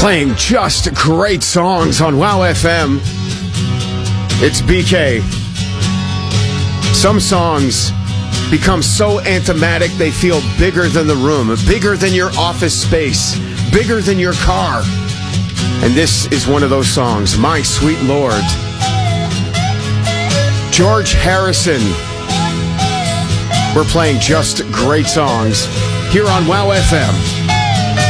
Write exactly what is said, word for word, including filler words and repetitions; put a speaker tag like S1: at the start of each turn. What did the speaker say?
S1: Playing just great songs on Wow F M. It's B K. Some songs become so anthematic they feel bigger than the room, bigger than your office space, bigger than your car. And this is one of those songs, My Sweet Lord. George Harrison. We're playing just great songs here on Wow F M.